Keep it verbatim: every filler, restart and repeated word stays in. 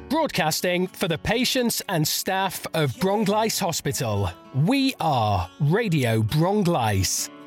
Broadcasting for the patients and staff of Bronglice Hospital. We are Radio Bronglice.